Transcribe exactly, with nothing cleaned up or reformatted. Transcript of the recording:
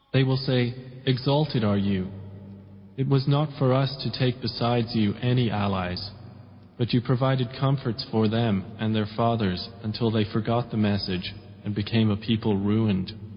They will say, Exalted are you. It was not for us to take besides you any allies, but you provided comforts for them and their fathers until they forgot the message and became a people ruined.